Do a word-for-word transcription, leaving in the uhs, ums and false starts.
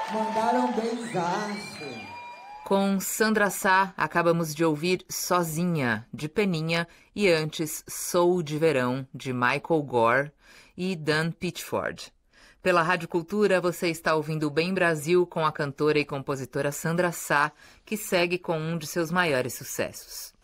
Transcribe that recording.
Mandaram benzaço. Com Sandra Sá, acabamos de ouvir Sozinha, de Peninha, e antes Soul de Verão, de Michael Gore e Dan Pitchford. Pela Rádio Cultura, você está ouvindo o Bem Brasil com a cantora e compositora Sandra Sá, que segue com um de seus maiores sucessos.